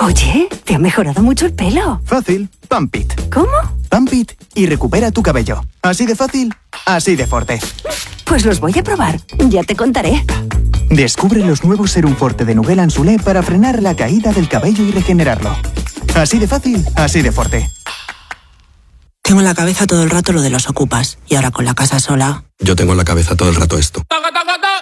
Oye, te ha mejorado mucho el pelo. Fácil, Pump It. ¿Cómo? Pump It y recupera tu cabello. Así de fácil, así de fuerte. Pues los voy a probar. Ya te contaré. Descubre los nuevos Serum Forte de Nugel Anzulé para frenar la caída del cabello y regenerarlo. Así de fácil, así de fuerte. Tengo en la cabeza todo el rato lo de los ocupas. Y ahora con la casa sola... Yo tengo en la cabeza todo el rato esto.